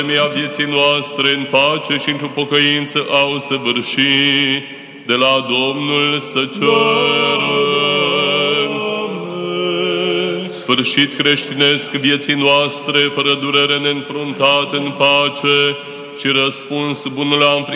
vremea vieții noastre în pace și într-o pocăință au săvârșit, de la Domnul să cerem. Sfârșit creștinesc vieții noastre, fără durere neînfruntat în pace și răspuns bun la